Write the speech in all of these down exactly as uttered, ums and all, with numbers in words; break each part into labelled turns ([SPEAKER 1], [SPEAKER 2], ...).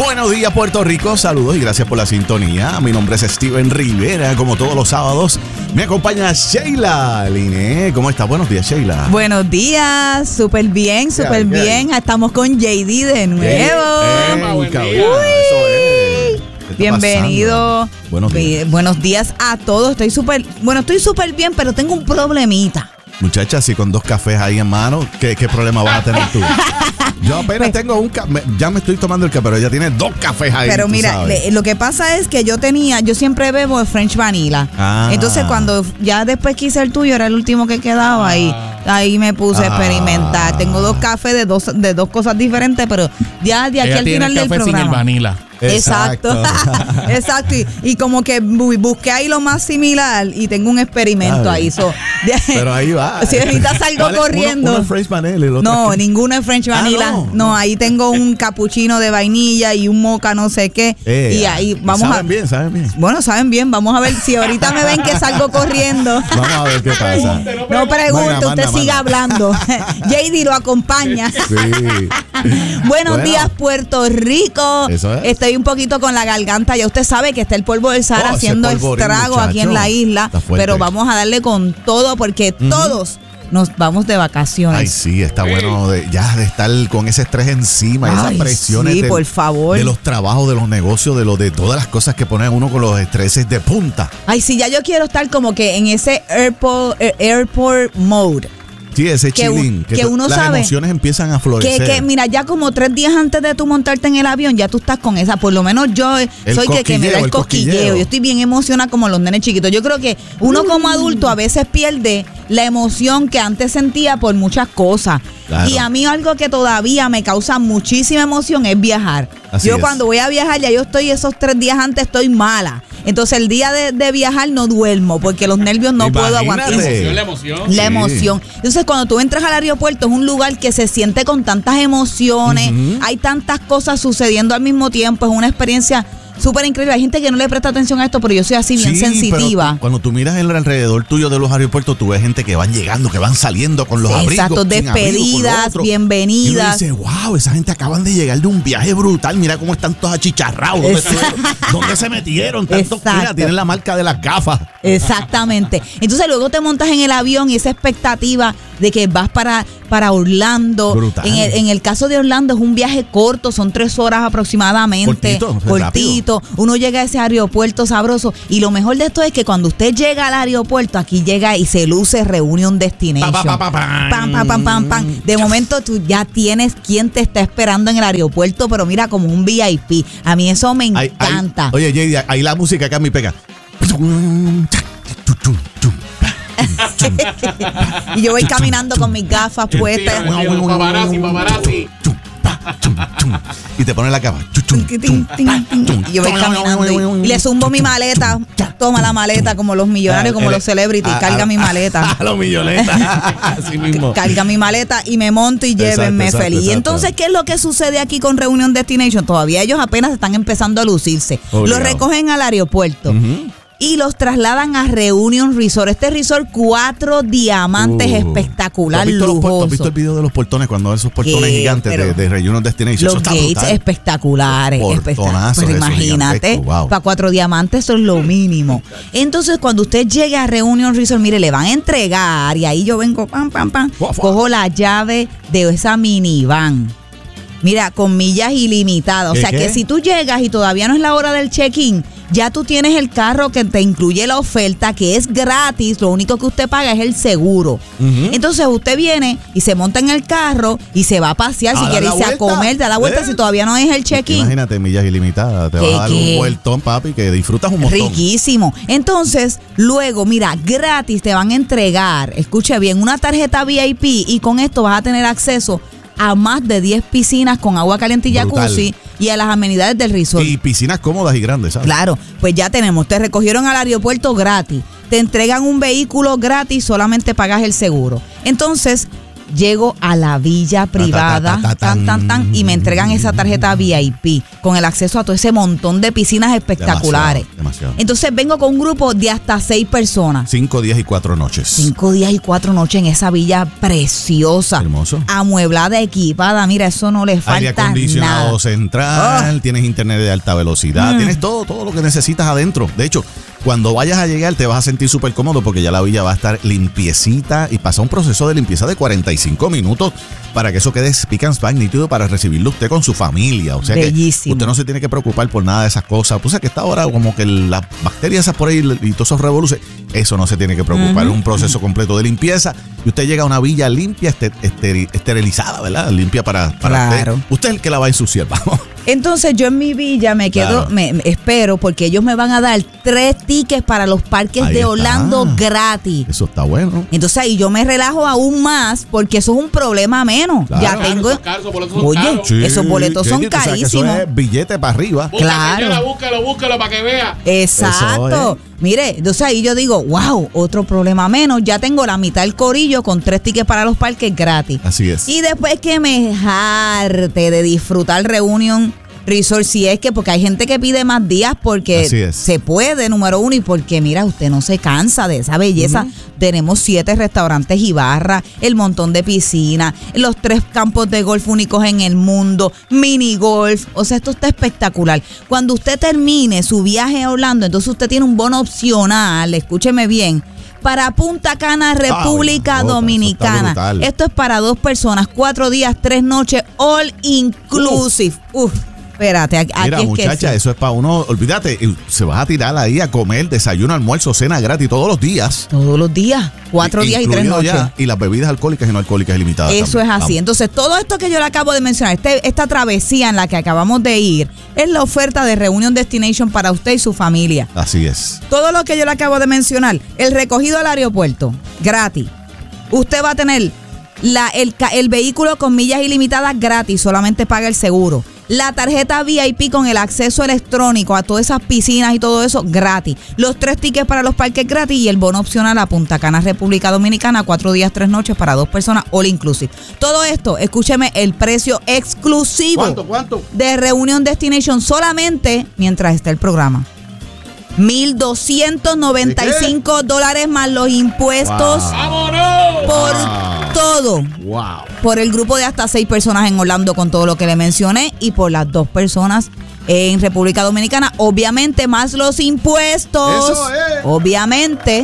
[SPEAKER 1] Buenos días, Puerto Rico. Saludos y gracias por la sintonía. Mi nombre es Steven Rivera. Como todos los sábados, me acompaña Sheila Liné. ¿Cómo estás? Buenos días, Sheila.
[SPEAKER 2] Buenos días. Súper bien, súper bien. Estamos con J D de nuevo.
[SPEAKER 1] Hey, hey,
[SPEAKER 2] Uy.
[SPEAKER 1] Eso es.
[SPEAKER 2] Bienvenido.
[SPEAKER 1] Buenos días.
[SPEAKER 2] Buenos días a todos. Estoy súper, bueno, estoy súper bien, pero tengo un problemita.
[SPEAKER 1] Muchacha, si con dos cafés ahí en mano, ¿qué, qué problema vas a tener tú? Yo apenas pues, tengo un café, ya me estoy tomando el café, pero ella tiene dos cafés ahí.
[SPEAKER 2] Pero mira, le, lo que pasa es que yo tenía, yo siempre bebo el French Vanilla. Ah. Entonces cuando ya después quise el tuyo, era el último que quedaba ahí. Ah. Ahí me puse ah. a experimentar. Tengo dos cafés de dos, de dos cosas diferentes, pero ya de aquí
[SPEAKER 3] ella
[SPEAKER 2] al
[SPEAKER 3] tiene
[SPEAKER 2] final
[SPEAKER 3] el
[SPEAKER 2] del
[SPEAKER 3] café
[SPEAKER 2] programa.
[SPEAKER 3] Sin el vanilla.
[SPEAKER 2] Exacto. Exacto. Y, y como que busqué ahí lo más similar y tengo un experimento ahí. So, de,
[SPEAKER 1] pero ahí va.
[SPEAKER 2] Si ahorita salgo vale, corriendo.
[SPEAKER 1] Uno, uno French Vanilla. El otro
[SPEAKER 2] no,
[SPEAKER 1] aquí.
[SPEAKER 2] Ninguno es French Vanilla. Ah, no, no, no, ahí tengo un capuchino de vainilla y un mocha no sé qué. Eh, y ahí vamos
[SPEAKER 1] saben
[SPEAKER 2] a.
[SPEAKER 1] bien, saben bien.
[SPEAKER 2] Bueno, saben bien. Vamos a ver si ahorita me ven que salgo corriendo.
[SPEAKER 1] Vamos a ver qué pasa.
[SPEAKER 2] No pregunte, usted manda, siga manda. hablando. J D lo acompaña.
[SPEAKER 1] Sí.
[SPEAKER 2] Buenos bueno. días, Puerto Rico.
[SPEAKER 1] Eso es.
[SPEAKER 2] Estoy un poquito con la garganta, ya usted sabe que está el polvo del Sahara oh, haciendo estrago aquí en la isla, pero vamos a darle con todo porque uh-huh. todos nos vamos de vacaciones.
[SPEAKER 1] Ay, sí, está bueno de, ya de estar con ese estrés encima y esas presiones
[SPEAKER 2] sí,
[SPEAKER 1] de,
[SPEAKER 2] por favor.
[SPEAKER 1] de los trabajos, de los negocios, de, lo, de todas las cosas que ponen uno con los estreses de punta.
[SPEAKER 2] Ay, sí, ya yo quiero estar como que en ese airport, airport mode.
[SPEAKER 1] Sí, ese chilling, que,
[SPEAKER 2] que uno
[SPEAKER 1] las
[SPEAKER 2] sabe
[SPEAKER 1] emociones empiezan a florecer.
[SPEAKER 2] Que, que mira, ya como tres días antes de tú montarte en el avión, ya tú estás con esa, por lo menos yo el soy que, que me da el, el cosquilleo. cosquilleo. Yo estoy bien emocionada como los nenes chiquitos. Yo creo que uno como adulto a veces pierde la emoción que antes sentía por muchas cosas. Claro. Y a mí algo que todavía me causa muchísima emoción es viajar. Así yo es. Cuando voy a viajar, ya yo estoy esos tres días antes, estoy mala. Entonces el día de, de viajar no duermo porque los nervios no Imagínate. puedo aguantar.
[SPEAKER 3] La emoción, la emoción.
[SPEAKER 2] La sí. emoción. Entonces cuando tú entras al aeropuerto es un lugar que se siente con tantas emociones, uh-huh. hay tantas cosas sucediendo al mismo tiempo, es una experiencia súper increíble. Hay gente que no le presta atención a esto, pero yo soy así bien sí, sensitiva.
[SPEAKER 1] Pero tú, cuando tú miras el alrededor tuyo de los aeropuertos, tú ves gente que van llegando, que van saliendo con los sí, abrigos.
[SPEAKER 2] Exacto, despedidas, abrigo, bienvenidas.
[SPEAKER 1] Y uno dice, wow, esa gente acaban de llegar de un viaje brutal. Mira cómo están todos achicharrados. ¿Dónde, ¿Dónde se metieron? Tantos, mira, tienen la marca de las gafas.
[SPEAKER 2] Exactamente. Entonces luego te montas en el avión y esa expectativa de que vas para, para Orlando. Brutal. En el, en el caso de Orlando es un viaje corto, son tres horas aproximadamente.
[SPEAKER 1] Cortito.
[SPEAKER 2] Cortito. Uno llega a ese aeropuerto sabroso y lo mejor de esto es que cuando usted llega al aeropuerto, aquí llega y se luce Reunion Destination. Pa, pa, pa, pa, pam, pam, pam, pam, pam. De momento tú ya tienes quien te está esperando en el aeropuerto, pero mira, como un V I P. A mí eso me encanta.
[SPEAKER 1] Ahí, ahí, oye, J D, ahí la música acá me pega.
[SPEAKER 2] Y yo voy caminando con mis gafas puestas.
[SPEAKER 3] Paparazzi, paparazzi.
[SPEAKER 1] Y te pone la cama.
[SPEAKER 2] Y yo voy caminando y, y le zumbo mi maleta. Toma la maleta como los millonarios, como los celebrities. Carga mi maleta.
[SPEAKER 1] A los millonetas. Así mismo.
[SPEAKER 2] Carga mi maleta y me monto y llévenme exacto, feliz. Exacto, y entonces, ¿qué es lo que sucede aquí con Reunion Destination? Todavía ellos apenas están empezando a lucirse. Obligado. Los recogen al aeropuerto. Uh-huh. Y los trasladan a Reunion Resort. Este resort, cuatro diamantes, uh, espectacular,
[SPEAKER 1] ¿has visto
[SPEAKER 2] lujoso.
[SPEAKER 1] ¿Has visto el video de los portones? Cuando esos portones ¿Qué? gigantes de, de Reunion Destination.
[SPEAKER 2] Los gates brutal. espectaculares. espectaculares. Pues imagínate, wow. Para cuatro diamantes eso es lo mínimo. Entonces, cuando usted llegue a Reunion Resort, mire, le van a entregar, y ahí yo vengo, pam, pam, pam, wow, wow. cojo la llave de esa minivan. Mira, con millas ilimitadas. O sea, ¿Qué? que si tú llegas y todavía no es la hora del check-in, ya tú tienes el carro que te incluye la oferta, que es gratis, lo único que usted paga es el seguro. Uh-huh. Entonces usted viene y se monta en el carro y se va a pasear, si quiere irse a comer, da la vuelta ¿Eh? si todavía no es el check-in.
[SPEAKER 1] Imagínate, millas ilimitadas, te vas a dar un vueltón, papi, que disfrutas un montón.
[SPEAKER 2] Riquísimo. Entonces, luego, mira, gratis te van a entregar, escuche bien, una tarjeta V I P y con esto vas a tener acceso a más de diez piscinas con agua caliente y jacuzzi. Brutal. Y a las amenidades del resort.
[SPEAKER 1] Y piscinas cómodas y grandes, ¿sabes?
[SPEAKER 2] Claro, pues ya tenemos, te recogieron al aeropuerto gratis, te entregan un vehículo gratis, solamente pagas el seguro. Entonces, llego a la villa privada, ta, ta, ta, ta, tan, tan, tan, y me entregan esa tarjeta V I P con el acceso a todo ese montón de piscinas espectaculares. Demasiado, demasiado. Entonces vengo con un grupo de hasta seis personas.
[SPEAKER 1] Cinco días y cuatro noches.
[SPEAKER 2] Cinco días y cuatro noches en esa villa preciosa.
[SPEAKER 1] Hermoso.
[SPEAKER 2] Amueblada, equipada. Mira, eso no le falta
[SPEAKER 1] aire acondicionado
[SPEAKER 2] nada.
[SPEAKER 1] Central, oh. Tienes internet de alta velocidad, mm. tienes todo, todo lo que necesitas adentro. De hecho, cuando vayas a llegar te vas a sentir súper cómodo porque ya la villa va a estar limpiecita y pasa un proceso de limpieza de cuarenta y cinco minutos para que eso quede spick and span nítido para recibirlo usted con su familia. O sea
[SPEAKER 2] Bellísimo.
[SPEAKER 1] Que usted no se tiene que preocupar por nada de esas cosas. O sea que está ahora como que las bacterias esas por ahí y todos esos revoluciones, eso no se tiene que preocupar. Uh-huh. Es un proceso completo de limpieza y usted llega a una villa limpia, ester, ester, esterilizada, ¿verdad? Limpia para, para
[SPEAKER 2] claro.
[SPEAKER 1] usted. Usted es el que la va a ensuciar, vamos.
[SPEAKER 2] Entonces yo en mi villa me quedo, claro. me, me espero porque ellos me van a dar tres tickets para los parques ahí de está. Orlando gratis.
[SPEAKER 1] Eso está bueno.
[SPEAKER 2] Entonces ahí yo me relajo aún más porque eso es un problema menos. Claro. Ya tengo.
[SPEAKER 3] Claro, caros, esos boletos son
[SPEAKER 2] oye,
[SPEAKER 3] caros.
[SPEAKER 1] Sí,
[SPEAKER 2] esos boletos son
[SPEAKER 1] sí,
[SPEAKER 2] carísimos.
[SPEAKER 1] O sea, que eso es billete para arriba.
[SPEAKER 3] Busca,
[SPEAKER 2] claro.
[SPEAKER 3] Señora, búscalo, búscalo para que vea.
[SPEAKER 2] Exacto. Mire, entonces ahí yo digo, wow, otro problema menos. Ya tengo la mitad del corillo con tres tickets para los parques gratis.
[SPEAKER 1] Así es.
[SPEAKER 2] Y después que me jarte de disfrutar Reunion Resort, si es que porque hay gente que pide más días porque se puede, número uno, y porque mira, usted no se cansa de esa belleza. Uh-huh. Tenemos siete restaurantes y barras, el montón de piscinas, los tres campos de golf únicos en el mundo, mini golf, o sea, esto está espectacular. Cuando usted termine su viaje a Orlando, entonces usted tiene un bono opcional, escúcheme bien, para Punta Cana, República ah, Dominicana. Esto, esto es para dos personas, cuatro días, tres noches, all inclusive. Uf. Uf. Espérate, aquí
[SPEAKER 1] Mira,
[SPEAKER 2] es
[SPEAKER 1] muchacha,
[SPEAKER 2] que sí.
[SPEAKER 1] Eso es para uno, olvídate, se vas a tirar ahí a comer, desayuno, almuerzo, cena gratis todos los días.
[SPEAKER 2] Todos los días, cuatro días y tres noches.
[SPEAKER 1] Ya, y las bebidas alcohólicas y no alcohólicas ilimitadas.
[SPEAKER 2] Eso
[SPEAKER 1] también.
[SPEAKER 2] es así. Vamos. Entonces, todo esto que yo le acabo de mencionar, este, esta travesía en la que acabamos de ir, es la oferta de Reunion Destination para usted y su familia.
[SPEAKER 1] Así es.
[SPEAKER 2] Todo lo que yo le acabo de mencionar, el recogido al aeropuerto, gratis. Usted va a tener la, el, el vehículo con millas ilimitadas gratis, solamente paga el seguro. La tarjeta V I P con el acceso electrónico a todas esas piscinas y todo eso gratis. Los tres tickets para los parques gratis y el bono opcional a Punta Cana, República Dominicana, cuatro días, tres noches para dos personas, all inclusive. Todo esto, escúcheme, el precio exclusivo.
[SPEAKER 1] ¿Cuánto, cuánto?
[SPEAKER 2] De Reunion Destination solamente mientras está el programa. mil doscientos noventa y cinco dólares más los impuestos.
[SPEAKER 1] Wow.
[SPEAKER 3] ¡Vámonos!
[SPEAKER 2] Por
[SPEAKER 1] wow.
[SPEAKER 2] todo.
[SPEAKER 1] Wow.
[SPEAKER 2] Por el grupo de hasta seis personas en Orlando con todo lo que le mencioné y por las dos personas en República Dominicana, obviamente más los impuestos.
[SPEAKER 1] Eso es.
[SPEAKER 2] Obviamente.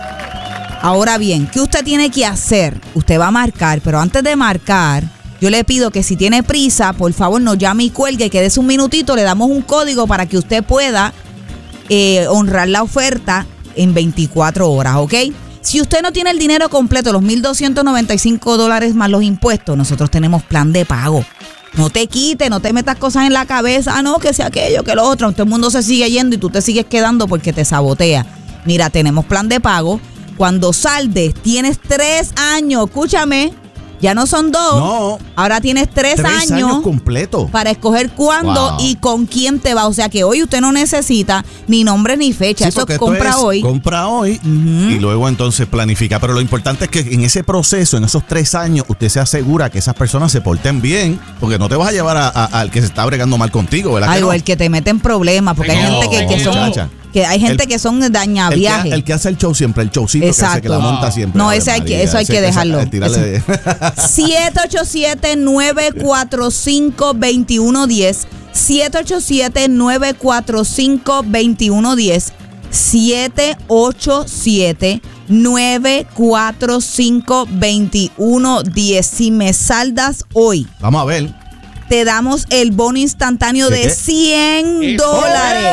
[SPEAKER 2] Ahora bien, ¿qué usted tiene que hacer? Usted va a marcar, pero antes de marcar, yo le pido que si tiene prisa, por favor nos llame y cuelgue, que des un minutito, le damos un código para que usted pueda eh, honrar la oferta en veinticuatro horas, ¿ok? Si usted no tiene el dinero completo, los mil doscientos noventa y cinco dólares más los impuestos, nosotros tenemos plan de pago. No te quites, no te metas cosas en la cabeza, ah, no, que sea aquello, que lo otro. Todo el mundo se sigue yendo y tú te sigues quedando porque te sabotea. Mira, tenemos plan de pago. Cuando saldes, tienes tres años, escúchame, ya no son dos.
[SPEAKER 1] No.
[SPEAKER 2] Ahora tienes tres,
[SPEAKER 1] tres
[SPEAKER 2] años,
[SPEAKER 1] años completo
[SPEAKER 2] para escoger cuándo wow. y con quién te va. O sea que hoy usted no necesita ni nombre ni fecha. Sí, eso es compra es hoy.
[SPEAKER 1] Compra hoy uh-huh. y luego entonces planifica. Pero lo importante es que en ese proceso, en esos tres años, usted se asegura que esas personas se porten bien, porque no te vas a llevar a, a, al que se está bregando mal contigo, ¿verdad?
[SPEAKER 2] Ay,
[SPEAKER 1] que
[SPEAKER 2] o
[SPEAKER 1] no?
[SPEAKER 2] el que te mete en problemas, porque no, hay gente que, que son... Muchacha. Que hay gente el, que son dañaviajes.
[SPEAKER 1] El que, el que hace el show siempre, el showcito Exacto. que hace que la monta siempre.
[SPEAKER 2] No, ese hay que, eso hay que dejarlo.
[SPEAKER 1] De...
[SPEAKER 2] siete ocho siete, nueve cuatro cinco, dos uno uno cero. siete ocho siete, nueve cuatro cinco, dos uno uno cero. siete ocho siete, nueve cuatro cinco, dos uno uno cero. Si me saldas hoy.
[SPEAKER 1] Vamos a ver.
[SPEAKER 2] Te damos el bono instantáneo de, de cien dólares.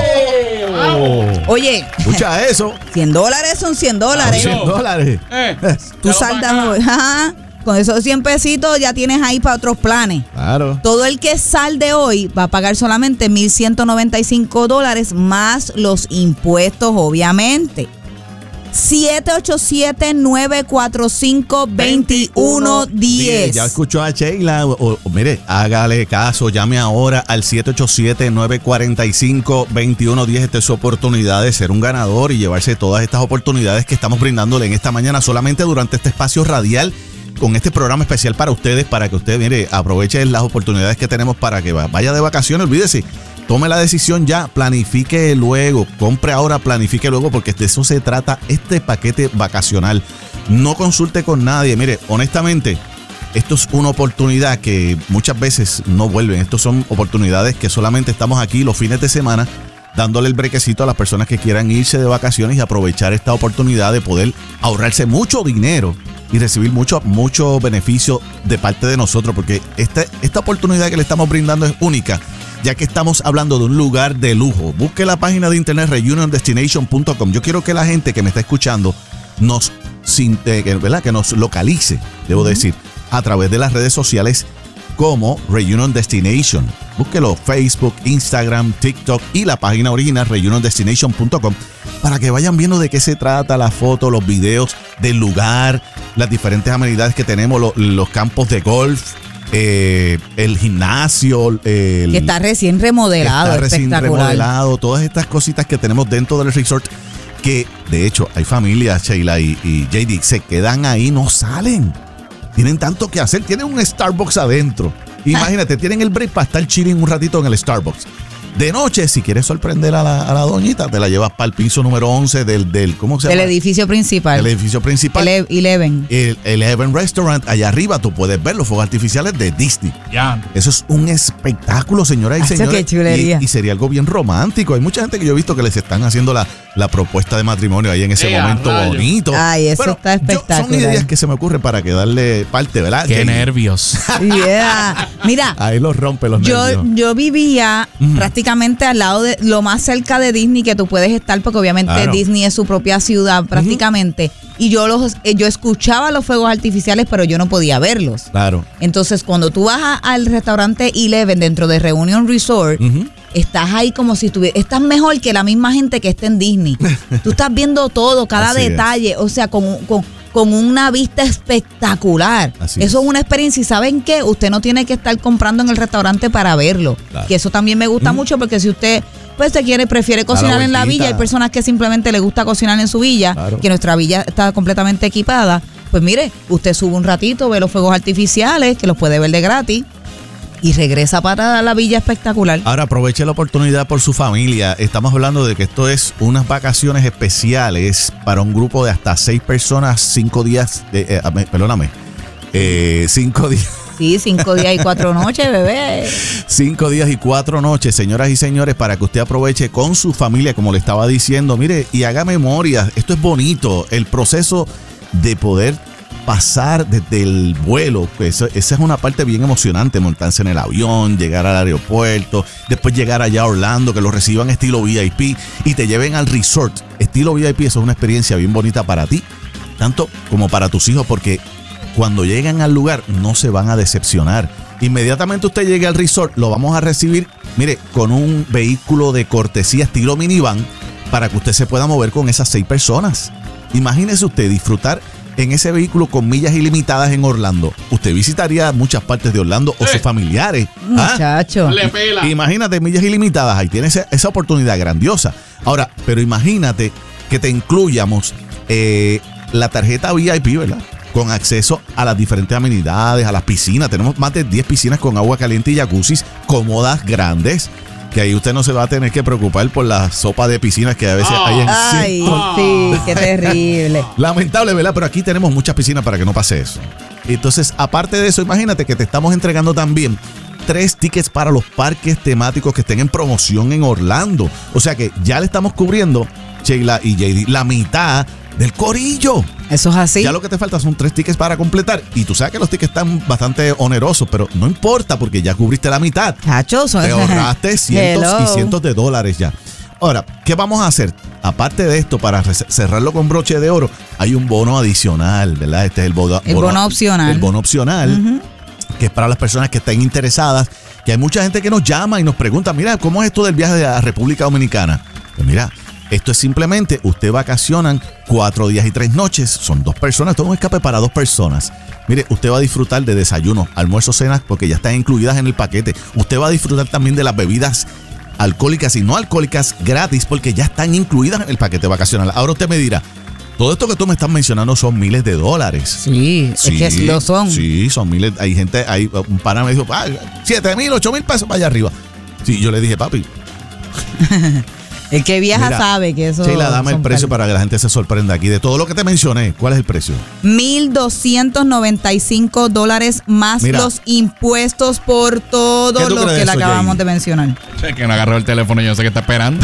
[SPEAKER 1] Oh.
[SPEAKER 2] Oye,
[SPEAKER 1] escucha eso.
[SPEAKER 2] cien dólares son cien dólares.
[SPEAKER 1] cien dólares.
[SPEAKER 3] Eh,
[SPEAKER 2] Tú saldas hoy. Ajá. Con esos cien pesitos ya tienes ahí para otros planes.
[SPEAKER 1] Claro.
[SPEAKER 2] Todo el que salde hoy va a pagar solamente mil ciento noventa y cinco dólares más los impuestos, obviamente. siete ocho siete, nueve cuatro cinco, dos uno uno cero.
[SPEAKER 1] Ya escuchó a Sheila. O, o, mire, hágale caso. Llame ahora al siete ocho siete, nueve cuatro cinco, dos uno uno cero. Esta es su oportunidad de ser un ganador y llevarse todas estas oportunidades que estamos brindándole en esta mañana solamente durante este espacio radial con este programa especial para ustedes, para que usted, mire, aproveche las oportunidades que tenemos para que vaya de vacaciones. Olvídese, tome la decisión ya, planifique luego, compre ahora, planifique luego, porque de eso se trata este paquete vacacional. No consulte con nadie. Mire, honestamente, esto es una oportunidad que muchas veces no vuelven. Estos son oportunidades que solamente estamos aquí los fines de semana, dándole el brequecito a las personas que quieran irse de vacaciones y aprovechar esta oportunidad de poder ahorrarse mucho dinero y recibir mucho, mucho beneficio de parte de nosotros, porque esta, esta oportunidad que le estamos brindando es única, ya que estamos hablando de un lugar de lujo. Busque la página de internet reunion destination punto com. Yo quiero que la gente que me está escuchando nos, ¿verdad? que nos localice, debo decir, a través de las redes sociales como Reunion Destination. Búsquelo Facebook, Instagram, TikTok y la página original reunion destination punto com para que vayan viendo de qué se trata, la foto, los videos del lugar, las diferentes amenidades que tenemos, los, los campos de golf, eh, el gimnasio. El,
[SPEAKER 2] que está recién remodelado,
[SPEAKER 1] está recién
[SPEAKER 2] espectacular.
[SPEAKER 1] remodelado, todas estas cositas que tenemos dentro del resort que, de hecho, hay familias, Sheila y, y J D, se quedan ahí, no salen. Tienen tanto que hacer, tienen un Starbucks adentro. Imagínate, tienen el break para estar chilling un ratito en el Starbucks. De noche, si quieres sorprender a la, a la doñita, te la llevas para el piso número once del, del ¿cómo se llama?
[SPEAKER 2] Del edificio principal.
[SPEAKER 1] El edificio principal.
[SPEAKER 2] El Eleven.
[SPEAKER 1] El, el Eleven Restaurant. Allá arriba tú puedes ver los fuegos artificiales de Disney.
[SPEAKER 3] Ya.
[SPEAKER 1] Eso es un espectáculo, señoras y
[SPEAKER 2] Hacho,
[SPEAKER 1] señores.
[SPEAKER 2] qué chulería.
[SPEAKER 1] Y, y sería algo bien romántico. Hay mucha gente que yo he visto que les están haciendo la, la propuesta de matrimonio ahí en ese
[SPEAKER 3] ¡Eh,
[SPEAKER 1] momento
[SPEAKER 3] rayo!
[SPEAKER 1] bonito.
[SPEAKER 2] Ay, eso
[SPEAKER 1] Bueno,
[SPEAKER 2] está espectacular.
[SPEAKER 1] Yo, son ideas que se me ocurren para que darle parte, ¿verdad?
[SPEAKER 3] Qué
[SPEAKER 1] Que-
[SPEAKER 3] nervios.
[SPEAKER 2] Yeah. Mira,
[SPEAKER 1] Ahí los rompe los
[SPEAKER 2] yo,
[SPEAKER 1] nervios.
[SPEAKER 2] yo vivía
[SPEAKER 1] Ujú.
[SPEAKER 2] prácticamente al lado de lo más cerca de Disney que tú puedes estar, porque obviamente
[SPEAKER 1] Claro.
[SPEAKER 2] Disney es su propia ciudad prácticamente. Y yo los eh, yo escuchaba los fuegos artificiales, pero yo no podía verlos.
[SPEAKER 1] Claro.
[SPEAKER 2] Entonces, cuando tú vas a- al restaurante Eleven dentro de Reunion Resort,
[SPEAKER 1] Ujú.
[SPEAKER 2] estás ahí como si estuvieras, estás mejor que la misma gente que está en Disney. Tú estás viendo todo, cada
[SPEAKER 1] Así es.
[SPEAKER 2] detalle, o sea, con, con, con una vista espectacular.
[SPEAKER 1] Así
[SPEAKER 2] Eso
[SPEAKER 1] es.
[SPEAKER 2] es una experiencia. ¿Y saben qué? Usted no tiene que estar comprando en el restaurante para verlo.
[SPEAKER 1] Claro.
[SPEAKER 2] Que eso también me gusta mucho, porque si usted pues se quiere, prefiere cocinar en la
[SPEAKER 1] vueltita.
[SPEAKER 2] villa, hay personas que simplemente le gusta cocinar en su villa,
[SPEAKER 1] Claro.
[SPEAKER 2] que nuestra villa está completamente equipada. Pues mire, usted sube un ratito, ve los fuegos artificiales, que los puede ver de gratis, y regresa para la villa espectacular.
[SPEAKER 1] Ahora aproveche la oportunidad por su familia. Estamos hablando de que esto es unas vacaciones especiales para un grupo de hasta seis personas, cinco días, eh, eh, ame- perdóname, eh, cinco días.
[SPEAKER 2] Sí, cinco días y cuatro noches, bebé.
[SPEAKER 1] Cinco días y cuatro noches, señoras y señores, para que usted aproveche con su familia, como le estaba diciendo. Mire, y haga memoria. Esto es bonito. El proceso de poder pasar desde el vuelo, pues esa es una parte bien emocionante, montarse en el avión, llegar al aeropuerto, después llegar allá a Orlando, que lo reciban estilo V I P y te lleven al resort. Estilo V I P, eso es una experiencia bien bonita para ti, tanto como para tus hijos, porque cuando llegan al lugar no se van a decepcionar. Inmediatamente usted llegue al resort, lo vamos a recibir, mire, con un vehículo de cortesía estilo minivan para que usted se pueda mover con esas seis personas. Imagínese usted disfrutar en ese vehículo con millas ilimitadas en Orlando. Usted visitaría muchas partes de Orlando o
[SPEAKER 3] Eh.
[SPEAKER 1] sus familiares. ¿Ah?
[SPEAKER 2] Muchacho.
[SPEAKER 3] Le pela.
[SPEAKER 1] Imagínate millas ilimitadas, ahí tienes esa, esa oportunidad grandiosa. Ahora, pero imagínate que te incluyamos eh, la tarjeta V I P, ¿verdad? Con acceso a las diferentes amenidades, a las piscinas. Tenemos más de diez piscinas con agua caliente y jacuzzis cómodas, grandes, que ahí usted no se va a tener que preocupar por la sopa de piscinas que a veces
[SPEAKER 3] Ah.
[SPEAKER 1] hay en
[SPEAKER 2] Ay,
[SPEAKER 1] cientos.
[SPEAKER 2] sí, qué terrible.
[SPEAKER 1] Lamentable, ¿verdad? Pero aquí tenemos muchas piscinas para que no pase eso. Entonces, aparte de eso, imagínate que te estamos entregando también tres tickets para los parques temáticos que estén en promoción en Orlando. O sea que ya le estamos cubriendo, Sheila y J D, la mitad del corillo.
[SPEAKER 2] Eso es así.
[SPEAKER 1] Ya lo que te falta son tres tickets para completar. Y tú sabes que los tickets están bastante onerosos, pero no importa porque ya cubriste la mitad.
[SPEAKER 2] Chacho, son-
[SPEAKER 1] Te ahorraste cientos
[SPEAKER 2] Hello.
[SPEAKER 1] y cientos de dólares ya. Ahora, ¿qué vamos a hacer? Aparte de esto, para re- cerrarlo con broche de oro, hay un bono adicional, ¿verdad? Este es el bono,
[SPEAKER 2] El bono opcional.
[SPEAKER 1] El bono opcional, que es para las personas que estén interesadas, que hay mucha gente que nos llama y nos pregunta, mira, ¿cómo es esto del viaje a República Dominicana? Pues mira, esto es simplemente, usted vacacionan cuatro días y tres noches, son dos personas, todo un escape para dos personas. Mire, usted va a disfrutar de desayuno, almuerzo, cenas, porque ya están incluidas en el paquete. Usted va a disfrutar también de las bebidas alcohólicas y no alcohólicas gratis, porque ya están incluidas en el paquete vacacional. Ahora usted me dirá, Todo esto que tú me estás mencionando son miles de dólares.
[SPEAKER 2] Sí, sí, es que lo son.
[SPEAKER 1] Sí, son miles. Hay gente, hay un pana me dijo, ah, siete mil, ocho mil pesos para allá arriba. Sí, yo le dije, papi.
[SPEAKER 2] El que viaja Mira, sabe que eso.
[SPEAKER 1] Sheila, dame el precio para que la gente se sorprenda aquí. De todo lo que te mencioné, ¿cuál es el precio?
[SPEAKER 2] mil doscientos noventa y cinco dólares más Mira, los impuestos por todo lo que le acabamos Jay? de mencionar.
[SPEAKER 4] Che, que no agarró el teléfono y yo sé que está esperando.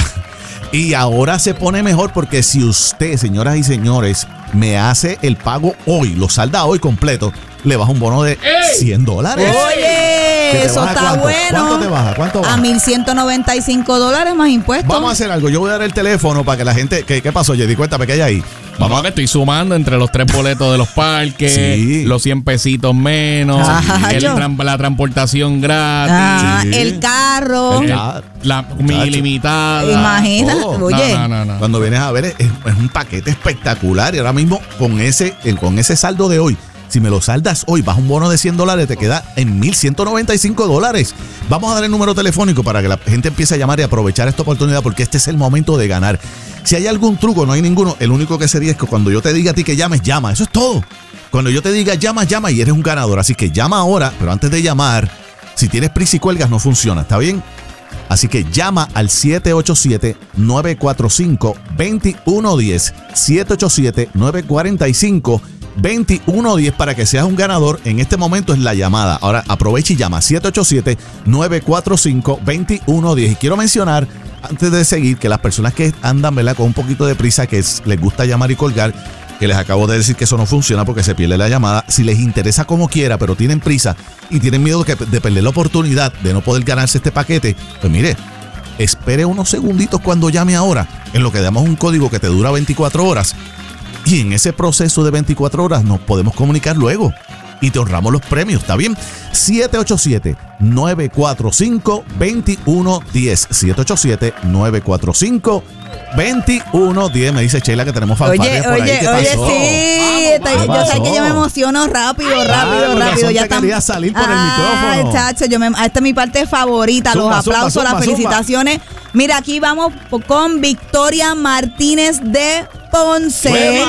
[SPEAKER 1] Y ahora se pone mejor porque si usted, señoras y señores, me hace el pago hoy, lo salda hoy completo, le baja un bono de cien dólares.
[SPEAKER 2] Oye, eso está
[SPEAKER 1] ¿cuánto?
[SPEAKER 2] bueno.
[SPEAKER 1] ¿Cuánto te baja? ¿Cuánto baja?
[SPEAKER 2] A mil ciento noventa y cinco dólares más impuestos.
[SPEAKER 1] Vamos a hacer algo. Yo voy a dar el teléfono para que la gente... ¿Qué, qué pasó, Jedi? Cuéntame, ¿qué hay ahí?
[SPEAKER 4] Vamos, que estoy sumando entre los tres boletos de los parques, sí. los cien pesitos menos, ah, el tram, la transportación gratis,
[SPEAKER 2] ah, sí. el carro,
[SPEAKER 4] el, la comida ilimitada.
[SPEAKER 2] Imagínate, oh. oye.
[SPEAKER 1] No, no, no, no. Cuando vienes a ver, es, es un paquete espectacular. Y ahora mismo, con ese, con ese saldo de hoy, si me lo saldas hoy, baja un bono de cien dólares, te queda en mil ciento noventa y cinco dólares. Vamos a dar el número telefónico para que la gente empiece a llamar y aprovechar esta oportunidad, porque este es el momento de ganar. Si hay algún truco, no hay ninguno. El único que sería es que cuando yo te diga a ti que llames, llama. Eso es todo. Cuando yo te diga llama, llama y eres un ganador. Así que llama ahora, pero antes de llamar, si tienes prisa y cuelgas, no funciona. ¿Está bien? Así que llama al siete ocho siete, nueve cuatro cinco, dos uno uno cero. siete ocho siete, nueve cuatro cinco, dos uno uno cero para que seas un ganador. En este momento es la llamada. Ahora aprovecha y llama siete ocho siete, nueve cuatro cinco, dos uno uno cero. Y quiero mencionar, antes de seguir, que las personas que andan, ¿verdad?, con un poquito de prisa, que es, les gusta llamar y colgar, que les acabo de decir que eso no funciona porque se pierde la llamada. Si les interesa como quiera, pero tienen prisa y tienen miedo de, que, de perder la oportunidad de no poder ganarse este paquete, pues mire, espere unos segunditos cuando llame ahora, en lo que damos un código que te dura veinticuatro horas. Y en ese proceso de veinticuatro horas nos podemos comunicar luego y te ahorramos los premios, ¿está bien? siete ocho siete, nueve cuatro cinco, dos uno uno cero. siete ocho siete, nueve cuatro cinco, dos uno uno cero. Me dice Sheila que tenemos fanfarrias por
[SPEAKER 2] oye,
[SPEAKER 1] ahí. ¿Qué
[SPEAKER 2] oye,
[SPEAKER 1] pasó?
[SPEAKER 2] sí. Está, yo
[SPEAKER 1] pasó?
[SPEAKER 2] sé que yo me emociono rápido, rápido,
[SPEAKER 1] ah,
[SPEAKER 2] rápido. Ya
[SPEAKER 1] te quería salir por
[SPEAKER 2] ah,
[SPEAKER 1] el micrófono.
[SPEAKER 2] Chacho, yo me, esta es mi parte favorita.
[SPEAKER 1] Zumba,
[SPEAKER 2] los aplausos,
[SPEAKER 1] zumba,
[SPEAKER 2] las
[SPEAKER 1] zumba,
[SPEAKER 2] felicitaciones. Zumba. Mira, aquí vamos con Victoria Martínez de Ponce.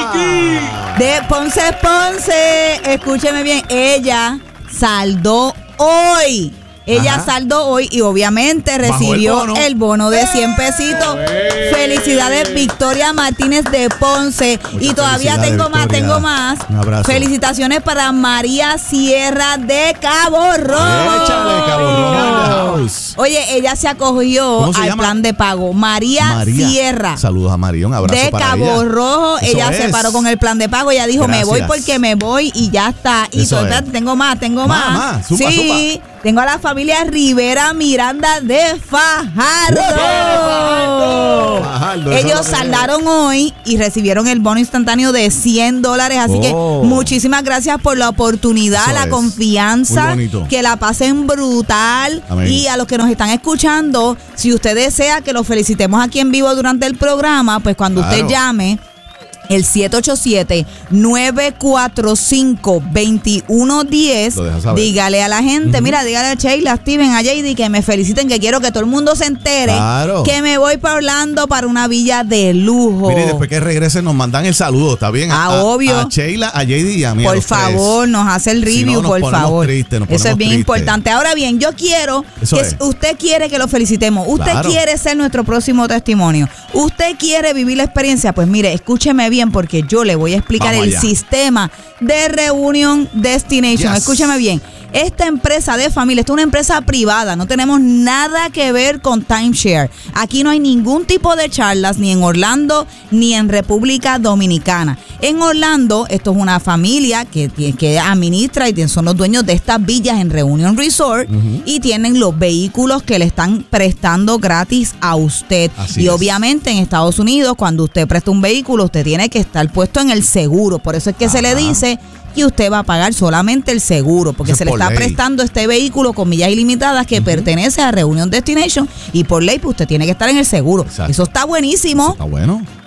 [SPEAKER 1] ¡Hueva!
[SPEAKER 2] De Ponce, Ponce. Escúcheme bien. Ella saldó hoy. Ella Ajá. saldó hoy y obviamente recibió el bono, el bono de cien pesitos. ¡Eh! Felicidades, Victoria Martínez de Ponce. Muchas y todavía tengo Victoria. más, tengo más.
[SPEAKER 1] Un abrazo.
[SPEAKER 2] Felicitaciones para María Sierra de Cabo Rojo.
[SPEAKER 1] Échale, Cabo Rojo.
[SPEAKER 2] Oye, ella se acogió se al llama? plan de pago. María, María Sierra.
[SPEAKER 1] Saludos a María, un abrazo
[SPEAKER 2] de
[SPEAKER 1] para
[SPEAKER 2] Cabo
[SPEAKER 1] ella.
[SPEAKER 2] Rojo.
[SPEAKER 1] Eso
[SPEAKER 2] ella
[SPEAKER 1] es.
[SPEAKER 2] se paró con el plan de pago. Ella dijo, Gracias. me voy porque me voy y ya está. Y
[SPEAKER 1] Eso
[SPEAKER 2] total,
[SPEAKER 1] es.
[SPEAKER 2] tengo más, tengo más.
[SPEAKER 1] más. más. Supa,
[SPEAKER 2] sí.
[SPEAKER 1] supa.
[SPEAKER 2] Tengo a la familia Rivera Miranda de Fajardo.
[SPEAKER 1] Fajardo
[SPEAKER 2] Ellos saldaron hoy y recibieron el bono instantáneo de cien dólares. Así
[SPEAKER 1] oh.
[SPEAKER 2] que muchísimas gracias por la oportunidad, Eso la es. confianza. Que la pasen brutal.
[SPEAKER 1] Amén.
[SPEAKER 2] Y a los que nos están escuchando, si usted desea que los felicitemos aquí en vivo durante el programa, pues cuando claro. usted llame el siete ocho siete, nueve cuatro cinco, dos uno uno cero, dígale a la gente, uh-huh. mira, dígale a Sheila, a Steven, a J D que me feliciten, que quiero que todo el mundo se entere
[SPEAKER 1] claro.
[SPEAKER 2] que me voy para Orlando para una villa de lujo.
[SPEAKER 1] Mire, después que regresen nos mandan el saludo, ¿está bien?
[SPEAKER 2] Ah,
[SPEAKER 1] a,
[SPEAKER 2] obvio.
[SPEAKER 1] A Sheila, a J D y a mí.
[SPEAKER 2] Por favor, tres. nos hace el review, si no, por favor.
[SPEAKER 1] Triste,
[SPEAKER 2] Eso es bien
[SPEAKER 1] triste.
[SPEAKER 2] importante. Ahora bien, yo quiero
[SPEAKER 1] Eso
[SPEAKER 2] que
[SPEAKER 1] es.
[SPEAKER 2] usted quiere que lo felicitemos. Usted
[SPEAKER 1] claro.
[SPEAKER 2] quiere ser nuestro próximo testimonio. Usted quiere vivir la experiencia. Pues mire, escúcheme bien porque yo le voy a explicar Vamos el allá. sistema de Reunion Destination. Yes. Escúchame bien. Esta empresa de familia, esta es una empresa privada, no tenemos nada que ver con timeshare. Aquí no hay ningún tipo de charlas, ni en Orlando, ni en República Dominicana. En Orlando, esto es una familia que, que administra y son los dueños de estas villas en Reunion Resort uh-huh. y tienen los vehículos que le están prestando gratis a usted. Así y es. obviamente en Estados Unidos, cuando usted presta un vehículo, usted tiene que estar puesto en el seguro. Por eso es que Ajá. se le dice que usted va a pagar solamente el seguro, porque
[SPEAKER 1] Eso
[SPEAKER 2] se le está
[SPEAKER 1] ley.
[SPEAKER 2] prestando este vehículo con millas ilimitadas que uh-huh. pertenece a Reunion Destination y por ley pues usted tiene que estar en el seguro. Exacto. Eso está buenísimo.
[SPEAKER 1] Eso está bueno.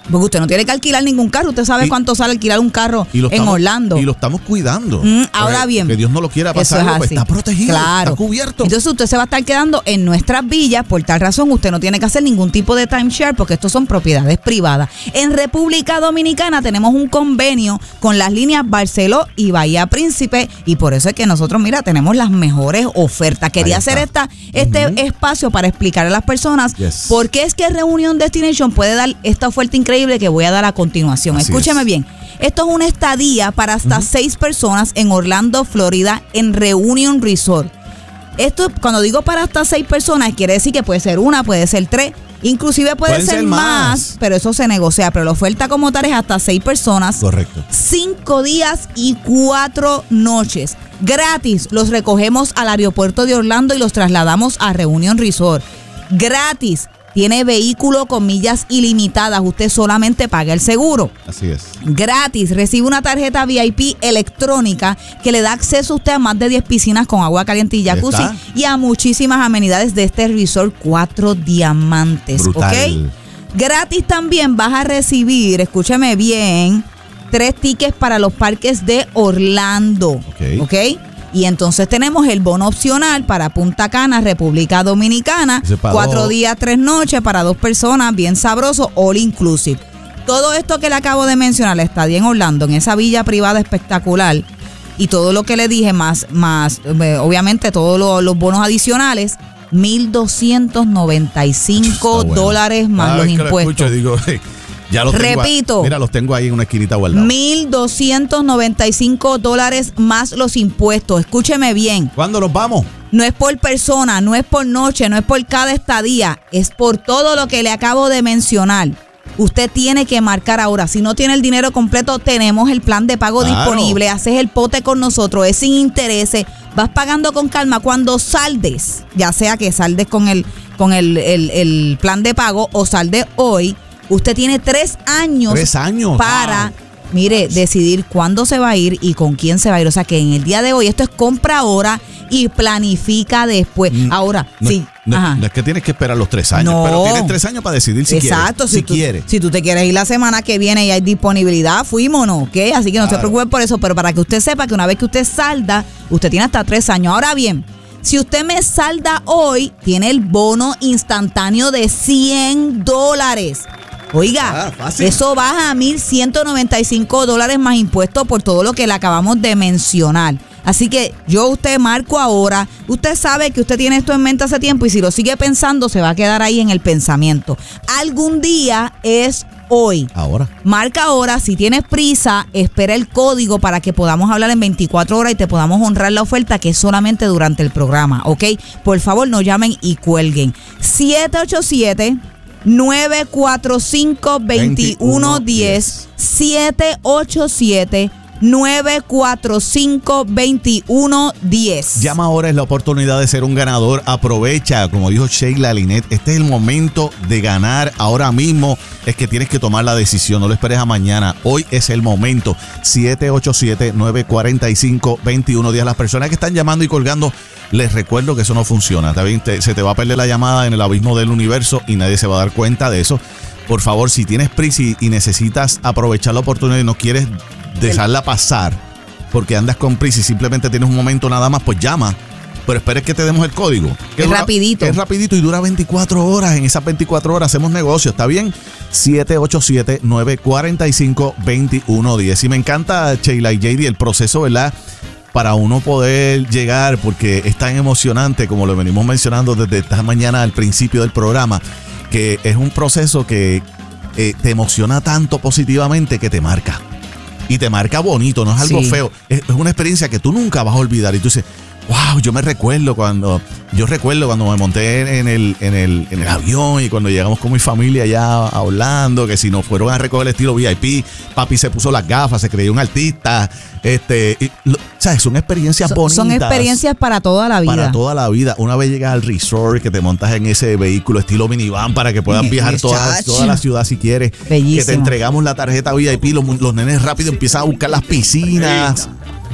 [SPEAKER 2] Porque usted no tiene que alquilar ningún carro. Usted sabe y, cuánto sale alquilar un carro en
[SPEAKER 1] estamos,
[SPEAKER 2] Orlando.
[SPEAKER 1] Y lo estamos cuidando.
[SPEAKER 2] Mm, ahora bien.
[SPEAKER 1] Que Dios no lo quiera pasar, es pues está protegido,
[SPEAKER 2] claro.
[SPEAKER 1] está cubierto.
[SPEAKER 2] Entonces usted se va a estar quedando en nuestras villas. Por tal razón, usted no tiene que hacer ningún tipo de timeshare porque estos son propiedades privadas. En República Dominicana tenemos un convenio con las líneas Barceló y Bahía Príncipe y por eso es que nosotros, mira, tenemos las mejores ofertas. Quería hacer esta, este uh-huh. espacio para explicar a las personas yes. por qué es que Reunion Destination puede dar esta oferta increíble que voy a dar a continuación. Así Escúcheme es. bien. Esto es una estadía para hasta uh-huh. seis personas en Orlando, Florida, en Reunion Resort. Esto, cuando digo para hasta seis personas, quiere decir que puede ser una, puede ser tres, inclusive puede ser, ser más, más, pero eso se negocia. Pero la oferta como tal es hasta seis personas.
[SPEAKER 1] Correcto.
[SPEAKER 2] Cinco días y cuatro noches. Gratis. Los recogemos al aeropuerto de Orlando y los trasladamos a Reunion Resort. Gratis. Tiene vehículo con millas ilimitadas. Usted solamente paga el seguro.
[SPEAKER 1] Así es.
[SPEAKER 2] Gratis. Recibe una tarjeta V I P electrónica que le da acceso a usted a más de diez piscinas con agua caliente y jacuzzi y a muchísimas amenidades de este resort Cuatro Diamantes.
[SPEAKER 1] Brutal.
[SPEAKER 2] ¿Ok? Gratis también vas a recibir, escúchame bien, tres tickets para los parques de Orlando.
[SPEAKER 1] Ok.
[SPEAKER 2] ¿Ok? Y entonces tenemos el bono opcional para Punta Cana, República Dominicana. Cuatro días, tres noches para dos personas, bien sabroso, all inclusive. Todo esto que le acabo de mencionar, la estadía en Orlando, en esa villa privada espectacular, y todo lo que le dije, más, más obviamente todos los, los bonos adicionales, mil doscientos noventa y cinco bueno. dólares más
[SPEAKER 1] Cada
[SPEAKER 2] los
[SPEAKER 1] vez que
[SPEAKER 2] impuestos.
[SPEAKER 1] Lo escucho, digo, hey. Ya los
[SPEAKER 2] Repito.
[SPEAKER 1] Tengo, mira, los tengo ahí en una esquinita guardados.
[SPEAKER 2] mil doscientos noventa y cinco dólares más los impuestos. Escúcheme bien.
[SPEAKER 1] ¿Cuándo los vamos?
[SPEAKER 2] No es por persona, no es por noche, no es por cada estadía. Es por todo lo que le acabo de mencionar. Usted tiene que marcar ahora. Si no tiene el dinero completo, tenemos el plan de pago claro. disponible. Haces el pote con nosotros. Es sin intereses. Vas pagando con calma. Cuando saldes, ya sea que saldes con el, con el, el, el plan de pago o saldes hoy, usted tiene tres años,
[SPEAKER 1] tres años
[SPEAKER 2] para,
[SPEAKER 1] wow.
[SPEAKER 2] mire, decidir cuándo se va a ir y con quién se va a ir. O sea que en el día de hoy esto es compra ahora y planifica después. Mm, ahora,
[SPEAKER 1] no,
[SPEAKER 2] sí.
[SPEAKER 1] No,
[SPEAKER 2] Ajá.
[SPEAKER 1] no es que tienes que esperar los tres años,
[SPEAKER 2] no.
[SPEAKER 1] pero tienes tres años para decidir si
[SPEAKER 2] Exacto,
[SPEAKER 1] quieres.
[SPEAKER 2] Si,
[SPEAKER 1] si
[SPEAKER 2] tú,
[SPEAKER 1] quieres.
[SPEAKER 2] Si tú te quieres ir la semana que viene y hay disponibilidad, fuimos, ¿no? ¿Ok? Así que no claro. se preocupe por eso, pero para que usted sepa que una vez que usted salda, usted tiene hasta tres años. Ahora bien, si usted me salda hoy, tiene el bono instantáneo de cien dólares. Oiga, ah, eso baja a mil ciento noventa y cinco dólares más impuestos por todo lo que le acabamos de mencionar. Así que yo usted marco ahora. Usted sabe que usted tiene esto en mente hace tiempo y si lo sigue pensando se va a quedar ahí en el pensamiento. Algún día es hoy.
[SPEAKER 1] Ahora.
[SPEAKER 2] Marca ahora. Si tienes prisa, espera el código para que podamos hablar en veinticuatro horas y te podamos honrar la oferta que es solamente durante el programa, ¿ok? Por favor, no llamen y cuelguen. siete ocho siete, nueve cuatro cinco, dos uno uno cero siete ocho siete, nueve cuatro cinco, dos uno uno cero.
[SPEAKER 1] Llama ahora, es la oportunidad de ser un ganador. Aprovecha, como dijo Sheila Linet, este es el momento de ganar ahora mismo. Es que tienes que tomar la decisión, no lo esperes a mañana. Hoy es el momento. siete ocho siete, nueve cuatro cinco, dos uno uno cero. Las personas que están llamando y colgando, les recuerdo que eso no funciona. ¿Está bien? Te, se te va a perder la llamada en el abismo del universo y nadie se va a dar cuenta de eso. Por favor, si tienes prisa y, y necesitas aprovechar la oportunidad y no quieres dejarla pasar porque andas con prisa y simplemente tienes un momento nada más, pues llama. Pero esperes que te demos el código.
[SPEAKER 2] Es
[SPEAKER 1] dura,
[SPEAKER 2] rapidito.
[SPEAKER 1] Es rapidito y dura veinticuatro horas. En esas veinticuatro horas hacemos negocio, ¿está bien? siete ocho siete, nueve cuatro cinco, dos uno uno cero. Y me encanta, Sheila y J D, el proceso, ¿verdad? Para uno poder llegar, porque es tan emocionante, como lo venimos mencionando desde esta mañana al principio del programa, que es un proceso que eh, te emociona tanto positivamente que te marca. Y te marca bonito, no es algo sí. feo. Es, es una experiencia que tú nunca vas a olvidar. Y tú dices, wow, yo me recuerdo cuando, yo recuerdo cuando me monté en el, en el, en el avión y cuando llegamos con mi familia allá a Orlando, que si nos fueron a recoger el estilo V I P, papi se puso las gafas, se creyó un artista. Este, y, lo, ¿sabes? Son experiencias
[SPEAKER 2] son,
[SPEAKER 1] bonitas.
[SPEAKER 2] Son experiencias para toda la vida.
[SPEAKER 1] Para toda la vida. Una vez llegas al resort, que te montas en ese vehículo estilo minivan para que puedas viajar toda, toda la ciudad si quieres.
[SPEAKER 2] Bellísimo.
[SPEAKER 1] Que te entregamos la tarjeta V I P, los, los nenes rápido empiezan a buscar las piscinas.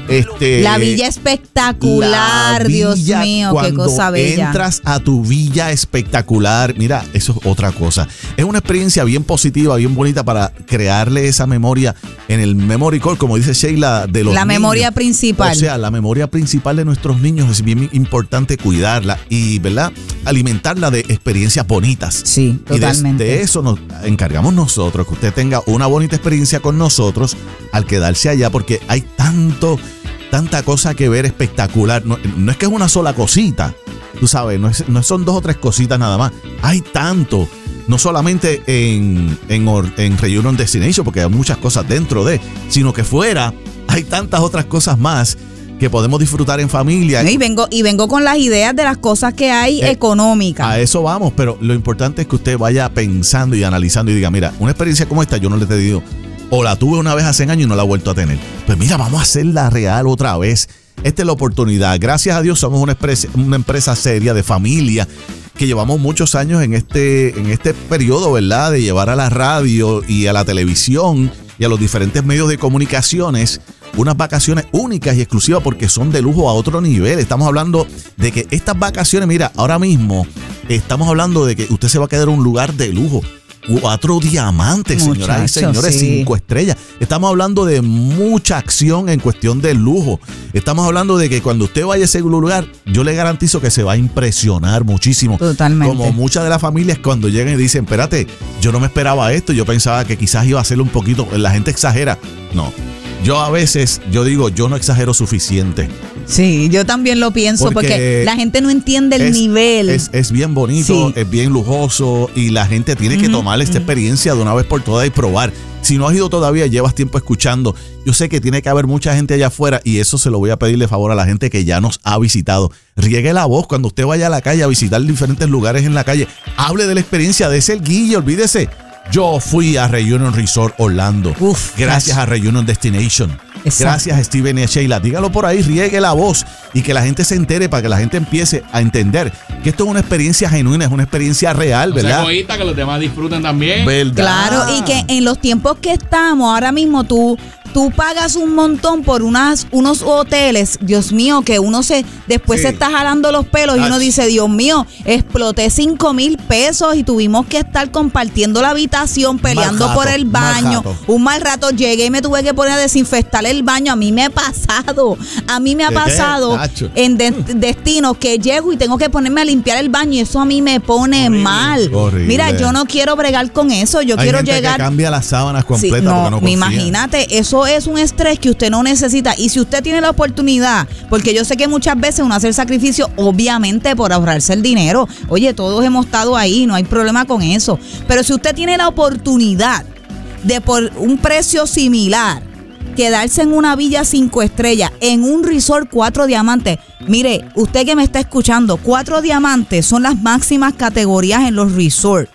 [SPEAKER 1] Este,
[SPEAKER 2] la villa espectacular, la Dios villa, mío, qué cosa bella.
[SPEAKER 1] Cuando entras a tu villa espectacular, mira, eso es otra cosa. Es una experiencia bien positiva, bien bonita para crearle esa memoria en el memory core, como dice Sheila, de los
[SPEAKER 2] La
[SPEAKER 1] niños.
[SPEAKER 2] memoria principal.
[SPEAKER 1] O sea, la memoria principal de nuestros niños es bien importante cuidarla y, ¿verdad?, alimentarla de experiencias bonitas.
[SPEAKER 2] Sí, totalmente.
[SPEAKER 1] Y de, de eso nos encargamos nosotros, que usted tenga una bonita experiencia con nosotros al quedarse allá, porque hay tanto, tanta cosa que ver espectacular. No, no es que es una sola cosita, tú sabes, no, es, no son dos o tres cositas nada más. Hay tanto, no solamente en, en, en Reunion Destination, porque hay muchas cosas dentro de, sino que fuera hay tantas otras cosas más que podemos disfrutar en familia.
[SPEAKER 2] Y vengo, y vengo con las ideas de las cosas que hay eh, económicas.
[SPEAKER 1] A eso vamos, pero lo importante es que usted vaya pensando y analizando y diga, mira, una experiencia como esta yo no le he tenido, o la tuve una vez hace años y no la he vuelto a tener. Pues mira, vamos a hacerla real otra vez. Esta es la oportunidad. Gracias a Dios somos una empresa, una empresa seria de familia que llevamos muchos años en este, en este periodo, ¿verdad?, de llevar a la radio y a la televisión y a los diferentes medios de comunicaciones unas vacaciones únicas y exclusivas, porque son de lujo a otro nivel. Estamos hablando de que estas vacaciones, mira, ahora mismo estamos hablando de que usted se va a quedar en un lugar de lujo. Cuatro diamantes, Muchacho, señoras y señores, sí. Cinco estrellas. Estamos hablando de mucha acción en cuestión de lujo. Estamos hablando de que cuando usted vaya a ese lugar, yo le garantizo que se va a impresionar muchísimo.
[SPEAKER 2] Totalmente.
[SPEAKER 1] Como muchas de las familias cuando llegan y dicen, espérate, yo no me esperaba esto, yo pensaba que quizás iba a hacerlo un poquito, la gente exagera. No. Yo a veces, yo digo, yo no exagero suficiente.
[SPEAKER 2] Sí, yo también lo pienso, porque, porque la gente no entiende el
[SPEAKER 1] es,
[SPEAKER 2] nivel.
[SPEAKER 1] Es, es bien bonito, sí. Es bien lujoso y la gente tiene que uh-huh, tomar esta uh-huh. experiencia de una vez por todas y probar. Si no has ido todavía, llevas tiempo escuchando. Yo sé que tiene que haber mucha gente allá afuera y eso se lo voy a pedirle favor a la gente que ya nos ha visitado. Riegue la voz cuando usted vaya a la calle a visitar diferentes lugares en la calle. Hable de la experiencia, de ese guille, olvídese. Yo fui a Reunion Resort Orlando. Uf, gracias a Reunion Destination. Exacto. Gracias a Steven y a Sheila. Dígalo por ahí, riegue la voz y que la gente se entere, para que la gente empiece a entender que esto es una experiencia genuina, es una experiencia real, ¿verdad?
[SPEAKER 3] No sea egoísta, que los demás disfruten también.
[SPEAKER 1] ¿Verdad?
[SPEAKER 2] Claro, y que en los tiempos que estamos, ahora mismo tú... Tú pagas un montón por unas, unos hoteles, Dios mío, que uno se después sí. se está jalando los pelos. Ach. Y uno dice, Dios mío, exploté cinco mil pesos y tuvimos que estar compartiendo la habitación, peleando rato, por el baño. Mal un mal rato llegué y me tuve que poner a desinfectar el baño. A mí me ha pasado, a mí me ha pasado en de, destinos que llego y tengo que ponerme a limpiar el baño y eso a mí me pone horrible, mal. Horrible. Mira, yo no quiero bregar con eso, yo
[SPEAKER 1] Hay
[SPEAKER 2] quiero
[SPEAKER 1] gente
[SPEAKER 2] llegar.
[SPEAKER 1] Que cambia las sábanas completas
[SPEAKER 2] sí, no,
[SPEAKER 1] porque no confía.
[SPEAKER 2] Imagínate, eso es un estrés que usted no necesita. Y si usted tiene la oportunidad, porque yo sé que muchas veces uno hace el sacrificio obviamente por ahorrarse el dinero, oye, todos hemos estado ahí, no hay problema con eso, pero si usted tiene la oportunidad de por un precio similar quedarse en una villa cinco estrellas, en un resort cuatro diamantes, mire, usted que me está escuchando, cuatro diamantes son las máximas categorías en los resorts.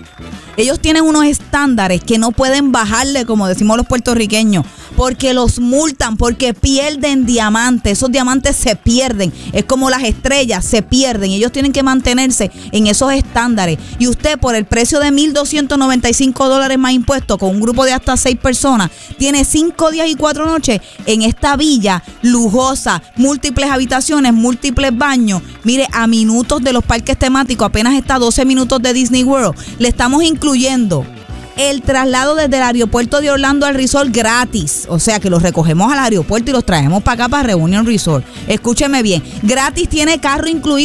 [SPEAKER 2] Ellos tienen unos estándares que no pueden bajarle, como decimos los puertorriqueños, porque los multan, porque pierden diamantes. Esos diamantes se pierden. Es como las estrellas, se pierden. Ellos tienen que mantenerse en esos estándares. Y usted, por el precio de mil doscientos noventa y cinco dólares más impuestos, con un grupo de hasta seis personas, tiene cinco días y cuatro noches en esta villa lujosa, múltiples habitaciones, múltiples baños. Mire, a minutos de los parques temáticos, apenas está a doce minutos de Disney World. Le estamos incluyendo el traslado desde el aeropuerto de Orlando al resort gratis. O sea que los recogemos al aeropuerto y los traemos para acá, para Reunion Resort. Escúcheme bien, gratis, tiene carro incluido.